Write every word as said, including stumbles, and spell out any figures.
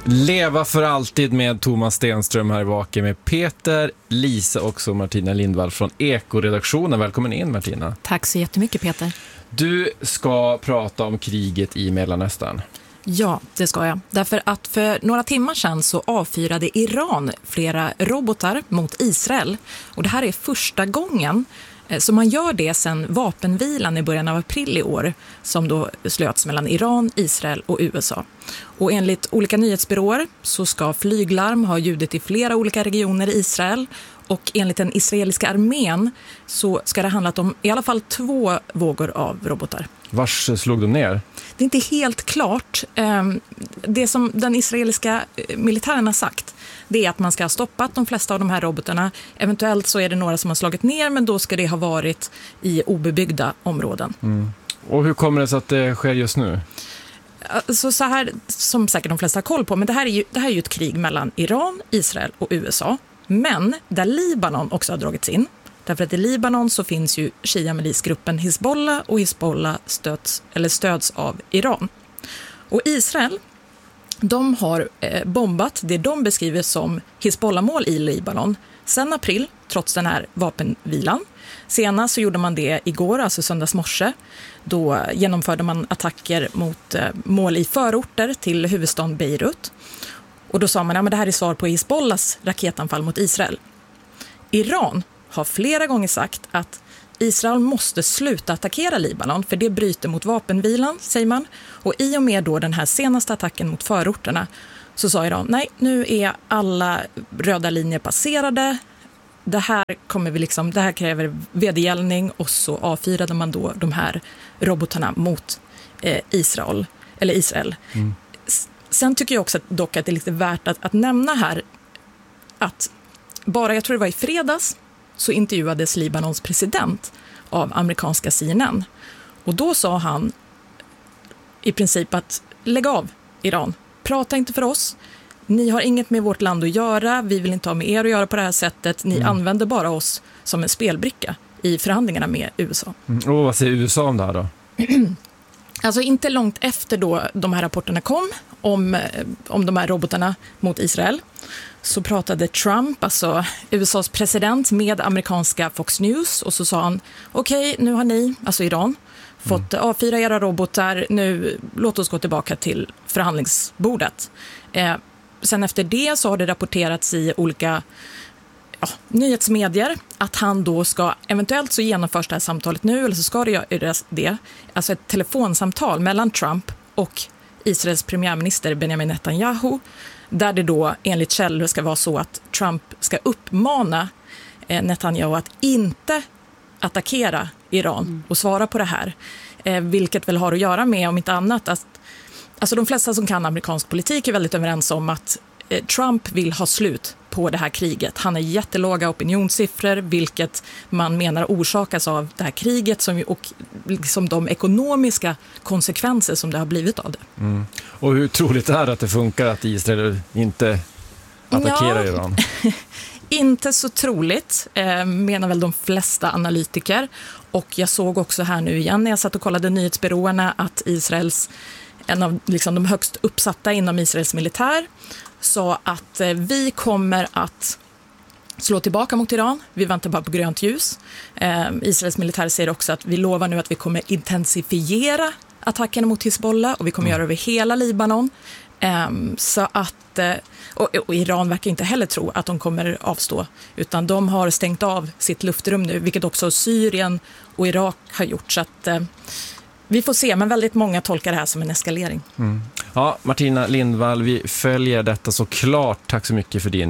Leva för alltid med Thomas Stenström här i Vaken med Peter, Lisa och så Martina Lindvall från Eko-redaktionen. Välkommen in, Martina. Tack så jättemycket, Peter. Du ska prata om kriget i Mellanöstern. Ja, det ska jag. Därför att för några timmar sedan så avfyrade Iran flera robotar mot Israel. Och det här är första gången så man gör det sedan vapenvilan i början av april i år som då slöts mellan Iran, Israel och U S A. Och enligt olika nyhetsbyråer så ska flyglarm ha ljudit i flera olika regioner i Israel. Och enligt den israeliska armén så ska det handlat om i alla fall två vågor av robotar. Vars slog de ner? Det är inte helt klart. Det som den israeliska militären har sagt, det är att man ska ha stoppat de flesta av de här robotarna. Eventuellt så är det några som har slagit ner, men då ska det ha varit i obebyggda områden. Mm. Och hur kommer det sig att det sker just nu? Alltså så här, som säkert de flesta har koll på, men det här är ju, det här är ju ett krig mellan Iran, Israel och U S A. Men där Libanon också har dragits in. Därför att i Libanon så finns ju Shia-milisgruppen Hezbollah och Hezbollah stöds, eller stöds av Iran. Och Israel, de har eh, bombat det de beskriver som Hezbollah-mål i Libanon sedan april, trots den här vapenvilan. Senast så gjorde man det igår, alltså söndags morse. Då genomförde man attacker mot eh, mål i förorter till huvudstaden Beirut. Och då sa man att ja, det här är svar på Hezbollahs raketanfall mot Israel. Iran har flera gånger sagt att Israel måste sluta attackera Libanon för det bryter mot vapenvilan, säger man. Och i och med då den här senaste attacken mot förorterna så sa Iran, nej, nu är alla röda linjer passerade. Det här kommer vi liksom, det här kräver vedergällning, och så avfyrade man då de här robotarna mot eh, Israel eller Israel. Mm. Sen tycker jag också att, dock att det är lite värt att, att nämna här att bara, jag tror det var i fredags, så intervjuades Libanons president av amerikanska C N N. Och då sa han i princip att lägg av Iran, prata inte för oss. Ni har inget med vårt land att göra, vi vill inte ha med er att göra på det här sättet. Ni mm. använder bara oss som en spelbricka i förhandlingarna med U S A. Mm. Och vad säger U S A om det här då? Alltså inte långt efter då de här rapporterna kom om, om de här robotarna mot Israel, så pratade Trump, alltså U S As president, med amerikanska Fox News, och så sa han, okej, okay, nu har ni, alltså Iran, fått mm. avfyra era robotar, nu låt oss gå tillbaka till förhandlingsbordet. Eh, sen efter det så har det rapporterats i olika ja, nyhetsmedier att han då ska, eventuellt så genomförs det här samtalet nu, eller så ska det göras det, alltså ett telefonsamtal mellan Trump och Israels premiärminister Benjamin Netanyahu, där det då enligt källor ska vara så att Trump ska uppmana eh, Netanyahu att inte attackera Iran mm. och svara på det här. Eh, vilket väl har att göra med, om inte annat, att alltså de flesta som kan amerikansk politik är väldigt överens om att eh, Trump vill ha slut på det här kriget. Han har jättelåga opinionssiffror, vilket man menar orsakas av det här kriget som, och liksom de ekonomiska konsekvenser som det har blivit av det. Mm. Och hur troligt är det att det funkar att Israel inte attackerar ja, Iran? Inte så troligt, eh, menar väl de flesta analytiker. Och jag såg också här nu igen när jag satt och kollade nyhetsbyråerna att Israels, en av liksom de högst uppsatta inom Israels militär, sa att eh, vi kommer att slå tillbaka mot Iran. Vi väntar bara på grönt ljus. Eh, Israels militär säger också att vi lovar nu att vi kommer intensifiera attackerna mot Hezbollah och vi kommer mm. göra över hela Libanon. Eh, så att, eh, och, och Iran verkar inte heller tro att de kommer avstå, utan de har stängt av sitt luftrum nu, vilket också Syrien och Irak har gjort. Så att eh, vi får se, men väldigt många tolkar det här som en eskalering. Mm. Ja, Martina Lindvall, vi följer detta såklart. Tack så mycket för din